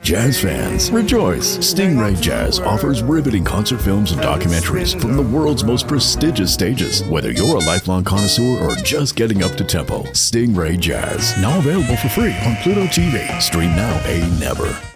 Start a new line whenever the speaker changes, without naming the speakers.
Jazz fans, rejoice! Stingray Jazz offers riveting concert films and documentaries from the world's most prestigious stages. Whether you're a lifelong connoisseur or just getting up to tempo, Stingray Jazz, now available for free on Pluto TV. Stream now, pay never.